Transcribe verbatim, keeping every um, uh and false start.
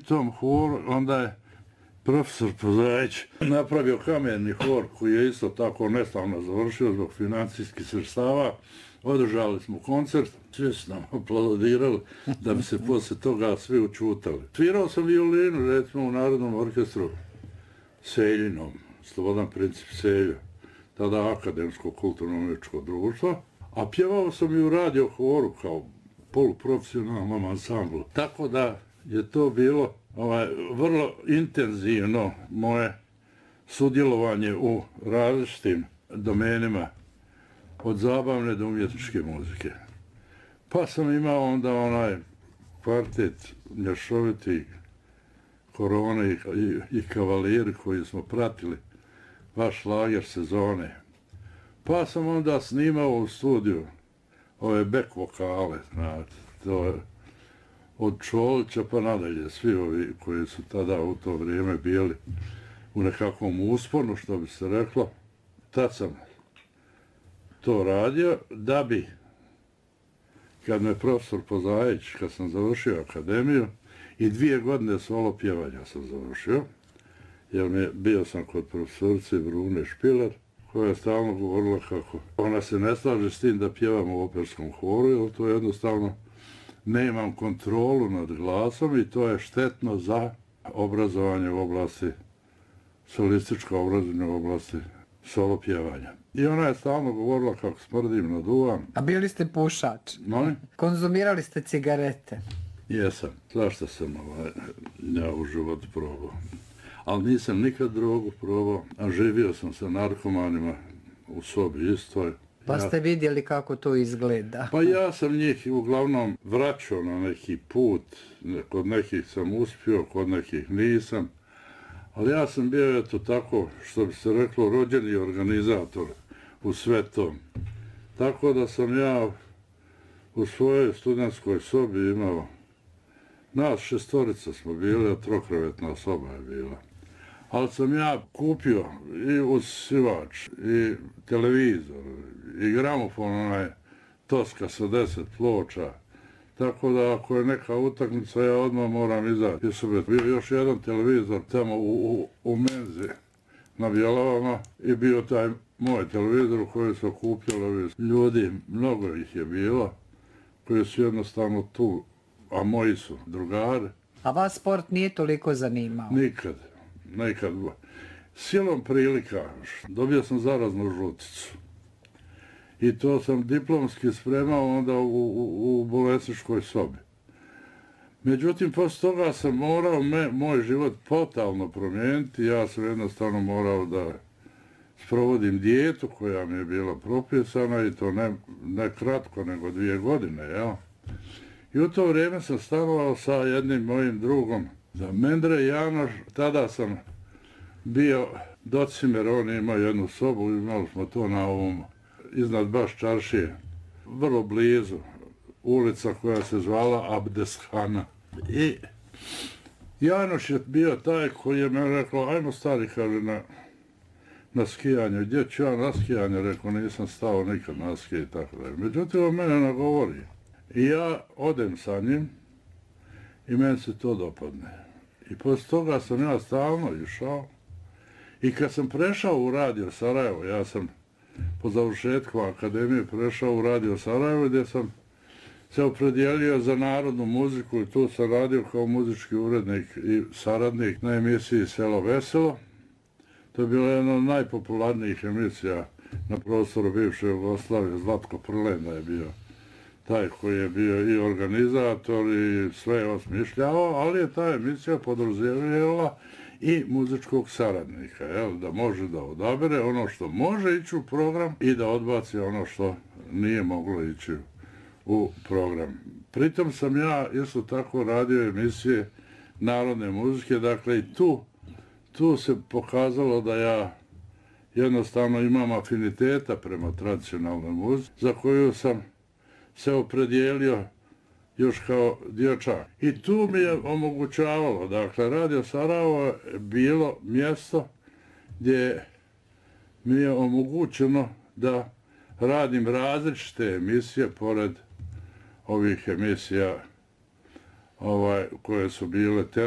tom horu, onda je profesor Pozajić napravio kamerni hor koji je isto tako neslavno završio zbog financijskih sredstava. Održali smo koncert, svi su nam aplaudirali da bi se posle toga svi učutali. Svirao sam violinu, recimo u Narodnom orkestru Seljinom, Slobodan Princip Selja, tada Akademsko kulturno-umjetničko društvo, a pjevao sam i u radio horu kao poluprofesionalnom ansamblu. Tako da je to bilo ovaj, vrlo intenzivno moje sudjelovanje u različitim domenima, od zabavne do umjetničke muzike. Pa sam imao onda onaj kvartet mješoviti Korone i, i, i Kavalijeri koji smo pratili vaš lager sezone. Pa sam onda snimao u studiju ove back vokale, znate, to je od Čolića pa nadalje, svi ovi koji su tada u to vrijeme bili u nekakvom usponu, što bi se reklo. Tad sam to radio, da bi, kad me profesor Pozajić, kad sam završio akademiju, i dvije godine solo pjevanja sam završio, jer mi bio sam kod profesorice Brune Špiler, koja je stalno govorila kako ona se ne slaže s tim da pjevam u operskom horu, jer to jednostavno nemam kontrolu nad glasom i to je štetno za obrazovanje u oblasti, solističko obrazovanje u oblasti solo pjevanja. I ona je stalno govorila kako smrdim na duvan. A bili ste pušač? Molim? Konzumirali ste cigarete? Jesam. Zašto sam ovaj, ja u život probao. Ali nisam nikad drogu probao, a živio sam sa narkomanima u sobi istoj. Pa ja, ste vidjeli kako to izgleda? Pa ja sam njih uglavnom vraćao na neki put. Kod nekih sam uspio, kod nekih nisam. Ali ja sam bio eto tako, što bi se reklo, rođeni organizator u sve to. Tako da sam ja u svojoj studentskoj sobi imao, nas šestorica smo bili, a trokrevetna soba je bila. Ali sam ja kupio i usivač, i televizor, i gramofon, onaj Toska sa deset ploča. Tako da ako je neka utakmica, ja odmah moram izaći. Jer sam bio još jedan televizor tamo u, u, u menzi na Bjelovama i bio taj moj televizor u koji su okupljali ljudi, mnogo ih je bilo, koji su jednostavno tu, a moji su drugari. A vas sport nije toliko zanimao? Nikad, nikad. Silom prilika dobio sam zaraznu žuticu. I to sam diplomski spremao onda u, u, u bolesničkoj sobi. Međutim, posle toga sam morao me, moj život totalno promijeniti. Ja sam jednostavno morao da sprovodim dijetu koja mi je bila propisana i to ne, ne kratko, nego dvije godine, jel? I u to vrijeme sam stanovao sa jednim mojim drugom, za Mendre Janoš. Tada sam bio Docimer, on je imao jednu sobu, imali smo to na ovom iznad baš čaršije, vrlo blizu, ulica koja se zvala Abdeshana. I Janoš je bio taj koji je me rekao, ajmo stari, kaže, na, na skijanje. Gdje ću ja na skijanje? Rekao, nisam stao nikad na skije i tako da. Međutim, on mene nagovori. I ja odem sa njim i meni se to dopadne. I posle toga sam ja stalno išao i kad sam prešao u radio Sarajevo, ja sam po završetku akademije prešao u radio Sarajevo gdje sam se opredijelio za narodnu muziku i tu sam radio kao muzički urednik i saradnik na emisiji Selo Veselo. To je bila jedna od najpopularnijih emisija na prostoru bivše Jugoslavije. Zlatko Prlenda je bio taj koji je bio i organizator i sve osmišljavao, ali je ta emisija podrazumijevala i muzičkog saradnika, jel, da može da odabere ono što može ići u program i da odbaci ono što nije moglo ići u program. Pritom sam ja isto tako radio emisije narodne muzike, dakle i tu, tu se pokazalo da ja jednostavno imam afiniteta prema tradicionalnoj muzici, za koju sam se opredijelio još kao dječak. I tu mi je omogućavalo, dakle, Radio Sarajevo je bilo mjesto gdje mi je omogućeno da radim različite emisije pored ovih emisija ovaj, koje su bile